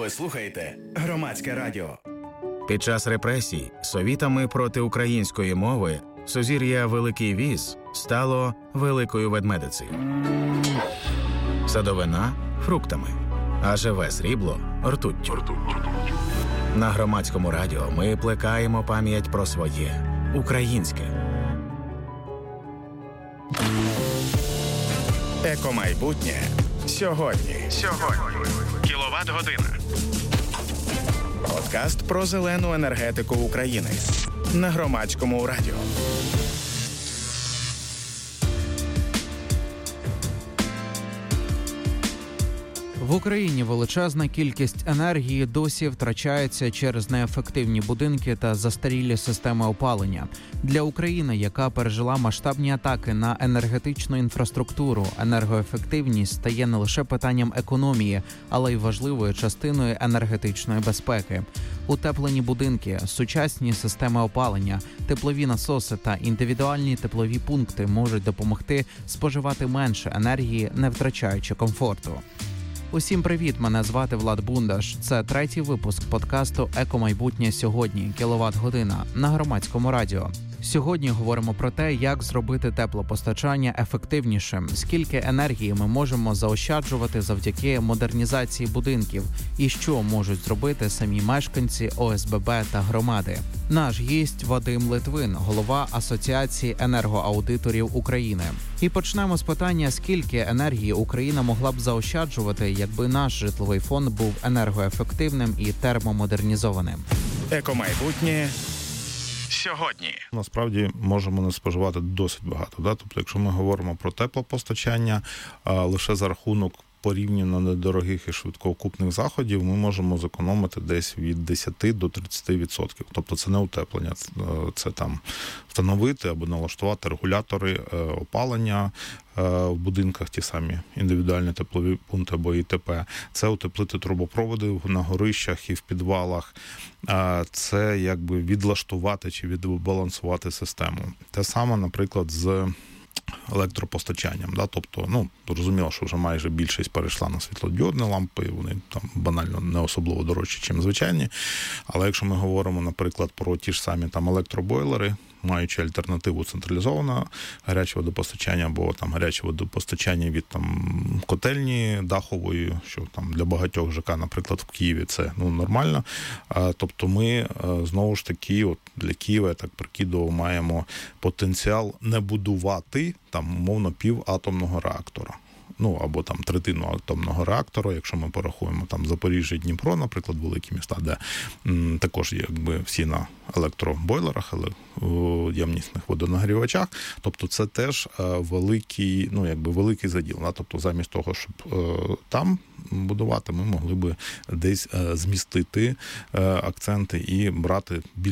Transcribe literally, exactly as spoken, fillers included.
Ви слухаєте Громадське радіо. Під час репресій совітами проти української мови сузір'я Великий Віз стало Великою Ведмедицею. Садовина – фруктами, а живе срібло – ртуттю. На Громадському радіо ми плекаємо пам'ять про своє – українське. Екомайбутнє сьогодні. Сьогодні. Кіловат-година. Подкаст про зелену енергетику України. На Громадському радіо. В Україні величезна кількість енергії досі втрачається через неефективні будинки та застарілі системи опалення. Для України, яка пережила масштабні атаки на енергетичну інфраструктуру, енергоефективність стає не лише питанням економії, але й важливою частиною енергетичної безпеки. Утеплені будинки, сучасні системи опалення, теплові насоси та індивідуальні теплові пункти можуть допомогти споживати менше енергії, не втрачаючи комфорту. Усім привіт, мене звати Влад Бундаш. Це третій випуск подкасту «Екомайбутнє сьогодні. Кіловат-година» на Громадському радіо. Сьогодні говоримо про те, як зробити теплопостачання ефективнішим, скільки енергії ми можемо заощаджувати завдяки модернізації будинків і що можуть зробити самі мешканці О С Б Б та громади. Наш гість Вадим Литвин, голова Асоціації енергоаудиторів України. І почнемо з питання, скільки енергії Україна могла б заощаджувати, якби наш житловий фонд був енергоефективним і термомодернізованим. Екомайбутнє сьогодні. Насправді можемо не споживати досить багато. Да? Тобто, якщо ми говоримо про теплопостачання, а лише за рахунок порівняно недорогих і швидкоокупних заходів ми можемо зекономити десь від десяти до тридцяти відсотків. Тобто це не утеплення, це там встановити або налаштувати регулятори опалення в будинках, ті самі індивідуальні теплові пункти або І Т П. Це утеплити трубопроводи на горищах і в підвалах. Це якби відлаштувати чи відбалансувати систему. Те саме, наприклад, з електропостачанням, да, тобто, ну, зрозуміло, що вже майже більшість перейшла на світлодіодні лампи, вони там банально не особливо дорожчі, ніж звичайні, але якщо ми говоримо, наприклад, про ті ж самі там електробойлери, маючи альтернативу централізованого гарячого водопостачання або там гаряче водопостачання від там котельні дахової, що там для багатьох Ж К, наприклад, в Києві це ну нормально. А, тобто ми знову ж таки, от для Києва, я так прикидував, маємо потенціал не будувати там умовно піватомного реактора. Ну, або там третину атомного реактора, якщо ми порахуємо там Запоріжжя, Дніпро, наприклад, великі міста, де м, також якби всі на електробойлерах, але ємнісних водонагрівачах. Тобто це теж е, великий, ну, якби великий заділ. Да? Тобто замість того, щоб е, там будувати, ми могли би десь е, змістити е, акценти і брати більш